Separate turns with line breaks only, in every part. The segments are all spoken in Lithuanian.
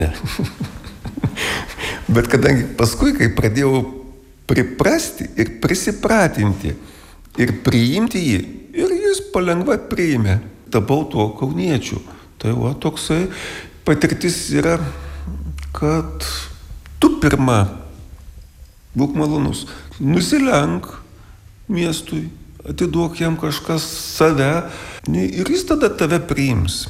Bet kadangi paskui, kai pradėjau priprasti ir prisipratinti ir priimti jį, ir jis palengva priėmė, tapau tuo kauniečiu. Tai va, toksai patirtis yra, kad tu pirma būk malonus, nusilenk miestui, atiduok jam kažkas save ir jis tada tave priims.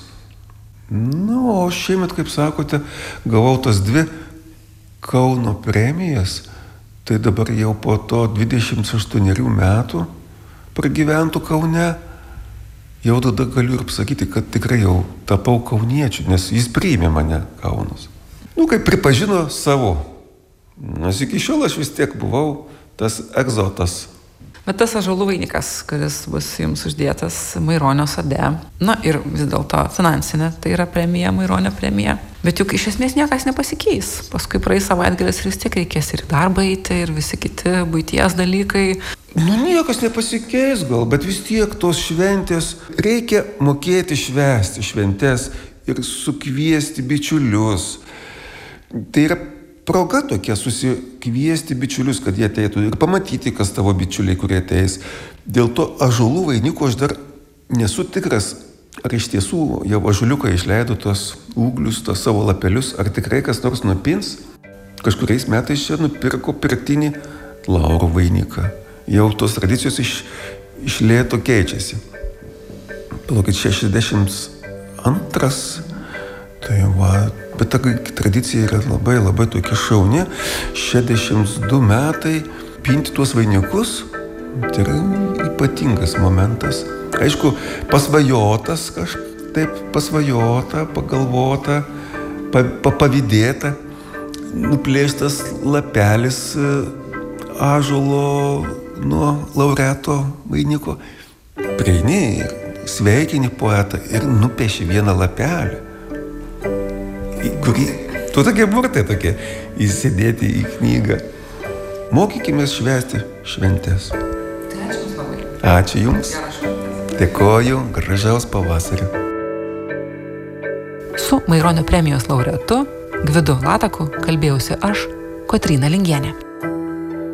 O šiemet, kaip sakote, gavau tas 2 Kauno premijas, tai dabar jau po to 28 metų pragyventų Kaune, jau tada galiu ir pasakyti, kad tikrai jau tapau kauniečiu, nes jis priėmė mane Kaunas. Kaip pripažino savo. Nes iki šiol aš vis tiek buvau tas egzotas.
Bet tas ąžuolų vainikas, kuris bus jums uždėtas Maironio sode, ir vis dėlto finansinė, tai yra premija, Maironio premija. Bet juk iš esmės niekas nepasikeis. Paskui praeis savaitgalis ir vis tiek reikės ir darbą eiti, ir visi kiti buities dalykai.
Niekas nepasikeis gal, bet vis tiek tos šventės reikia mokėti švęsti šventės ir sukviesti bičiulius. Tai yra proga tokia susikviesti bičiulius, kad jie ateitų ir pamatyti, kas tavo bičiuliai, kurie ateis. Dėl to ąžuolų vainikų aš dar nesu tikras, ar iš tiesų jau ąžuoliukai išleido tos ūglius, tos savo lapelius, ar tikrai kas nors nupins. Kažkuriais metais čia nupirko pirktinį laurų vainiką. Jau tos tradicijos iš lėto keičiasi. Palaukit, 62, tai va. Bet ta tradicija yra labai, labai tokia šauni. 62 metai pinti tuos vainikus, tai yra ypatingas momentas. Aišku, pasvajotas kažkaip, pasvajota, pagalvota, pavydėta, nuplėštas lapelis ąžuolo nuo laureato vainiko. Prieini ir sveikini poetą ir nupieši vieną lapelį, kurį, tu tokie burtai tokie, įsidėti į knygą. Mokykime švęsti šventės.
Tai ačiū Jums labai.
Ačiū Jums. Dėkoju, gražaus pavasario.
Su Maironio premijos laureatu Gvidu Lataku kalbėjausi aš, Kotryna Lingienė.